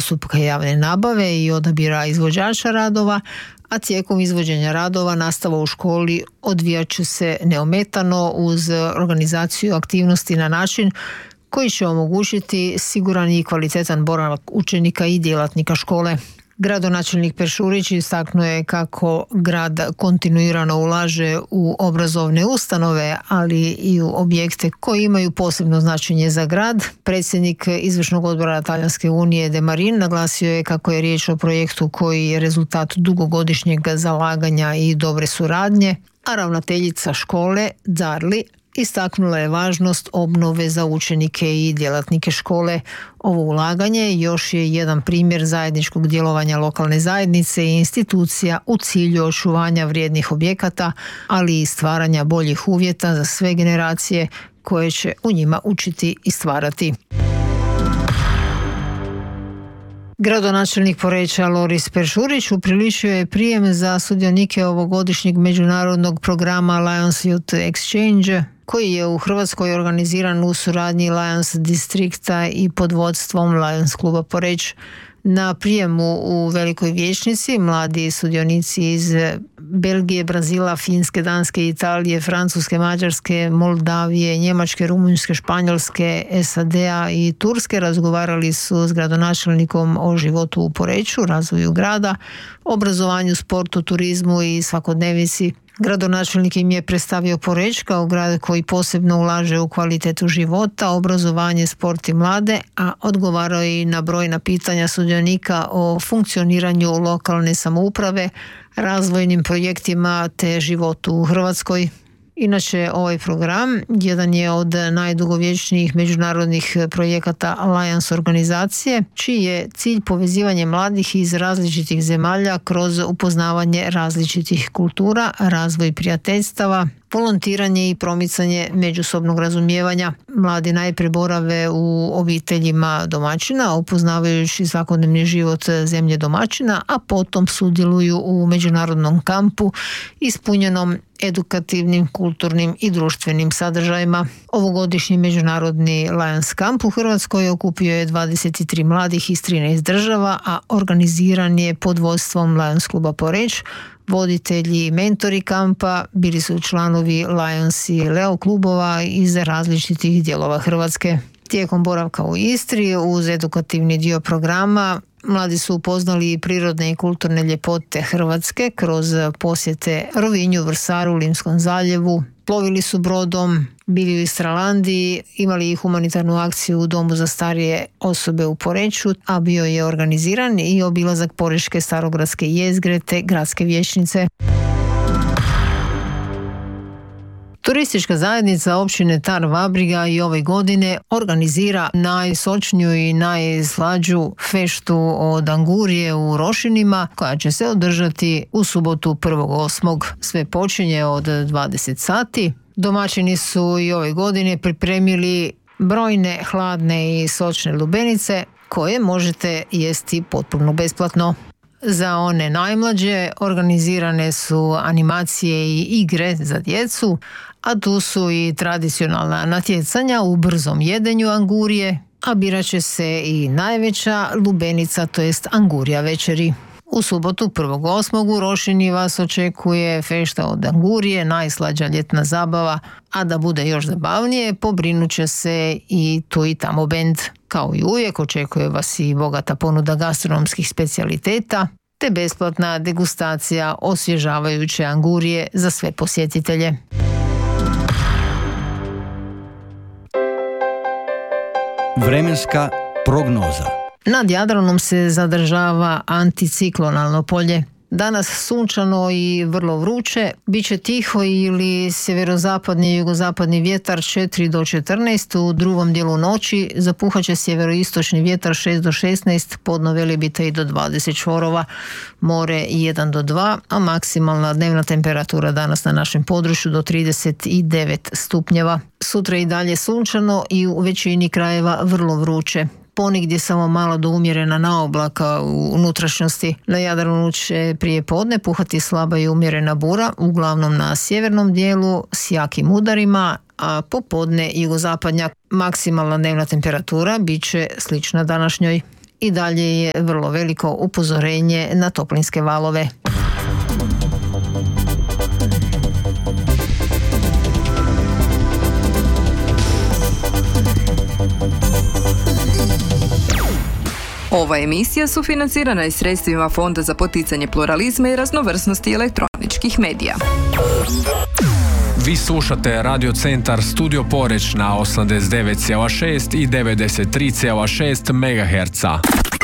postupka javne nabave i odabira izvođača radova, a tijekom izvođenja radova nastava u školi odvijat će se neometano uz organizaciju aktivnosti na način koji će omogućiti siguran i kvalitetan boravak učenika i djelatnika škole. Gradonačelnik Peršurić istaknuo je kako grad kontinuirano ulaže u obrazovne ustanove, ali i u objekte koji imaju posebno značenje za grad. Predsjednik izvršnog odbora Talijanske unije De Marin naglasio je kako je riječ o projektu koji je rezultat dugogodišnjeg zalaganja i dobre suradnje, a ravnateljica škole Darli istaknula je važnost obnove za učenike i djelatnike škole. Ovo ulaganje još je jedan primjer zajedničkog djelovanja lokalne zajednice i institucija u cilju očuvanja vrijednih objekata, ali i stvaranja boljih uvjeta za sve generacije koje će u njima učiti i stvarati. Gradonačelnik Poreča Loris Peršurić upriličio je prijem za sudionike ovogodišnjeg međunarodnog programa Lions Youth Exchange, koji je u Hrvatskoj organiziran u suradnji Lions distrikta i pod vodstvom Lions kluba Poreč. Na prijemu u Velikoj vijećnici mladi sudionici iz Belgije, Brazila, Finske, Danske, Italije, Francuske, Mađarske, Moldavije, Njemačke, Rumunjske, Španjolske, SAD-a i Turske razgovarali su s gradonačelnikom o životu u Poreču, razvoju grada, obrazovanju, sportu, turizmu i svakodnevici. Gradonačelnik im je predstavio Poreč kao grad koji posebno ulaže u kvalitetu života, obrazovanje, sport i mlade, a odgovarao je i na brojna pitanja sudionika o funkcioniranju lokalne samouprave, razvojnim projektima te životu u Hrvatskoj. Inače, ovaj program jedan je od najdugovječnijih međunarodnih projekata Alliance organizacije, čiji je cilj povezivanje mladih iz različitih zemalja kroz upoznavanje različitih kultura, razvoj prijateljstava, volontiranje i promicanje međusobnog razumijevanja. Mladi najprije borave u obiteljima domaćina, upoznavajući svakodnevni život zemlje domaćina, a potom sudjeluju u međunarodnom kampu ispunjenom edukativnim, kulturnim i društvenim sadržajima. Ovogodišnji međunarodni Lions Camp u Hrvatskoj okupio je 23 mladih iz 13 država, a organiziran je pod vodstvom Lions kluba Poreč. Voditelji i mentori kampa bili su članovi Lions i Leo klubova iz različitih dijelova Hrvatske. Tijekom boravka u Istri uz edukativni dio programa mladi su upoznali prirodne i kulturne ljepote Hrvatske kroz posjete Rovinju, Vrsaru, Limskom zaljevu. Plovili su brodom, bili u Istralandiji, imali i humanitarnu akciju u Domu za starije osobe u Poreču, a bio je organiziran i obilazak Porečke starogradske jezgre te gradske vijećnice. Turistička zajednica općine Tar Vabriga i ove godine organizira najsočniju i najslađu feštu od angurije u Rošinima, koja će se održati u subotu 1.8. Sve počinje od 20 sati. Domaćini su i ove godine pripremili brojne hladne i sočne lubenice koje možete jesti potpuno besplatno. Za one najmlađe organizirane su animacije i igre za djecu, a tu su i tradicionalna natjecanja u brzom jedenju angurije, a birat će se i najveća lubenica, to jest angurija večeri. U subotu 1.8. u Rošini vas očekuje fešta od angurije, najslađa ljetna zabava, a da bude još zabavnije, pobrinut će se i tu i tamo bend. Kao i uvijek očekuje vas i bogata ponuda gastronomskih specijaliteta, te besplatna degustacija osvježavajuće angurije za sve posjetitelje. Vremenska prognoza. Nad Jadranom se zadržava anticiklonalno polje. Danas sunčano i vrlo vruće, bit će tiho ili sjeverozapadni i jugozapadni vjetar 4 do 14, u drugom dijelu noći zapuhat će sjeveroistočni vjetar 6 do 16, podno Velebita i do 20 čvorova, more 1 do 2, a maksimalna dnevna temperatura danas na našem području do 39 stupnjeva. Sutra i dalje sunčano i u većini krajeva vrlo vruće. Ponigdje samo malo do umjerena naoblaka u unutrašnjosti. Na Jadranu će prije podne puhati slaba i umjerena bura, uglavnom na sjevernom dijelu s jakim udarima, a popodne jugozapadnjak. Maksimalna dnevna temperatura bit će slična današnjoj. i dalje je vrlo veliko upozorenje na toplinske valove. Ova emisija sufinancirana je sredstvima Fonda za poticanje pluralizma i raznovrsnosti elektroničkih medija. Vi slušate Radio Centar Studio Poreč na 89,6 i 93,6 MHz.